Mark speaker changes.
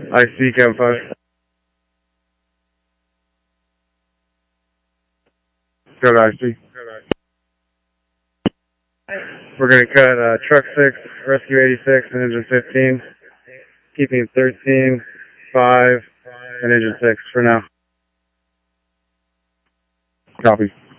Speaker 1: I see, Chem 5. Go to IC. We're going to cut truck 6, rescue 86, and engine 15, keeping 13, 5, and engine 6 for now. Copy.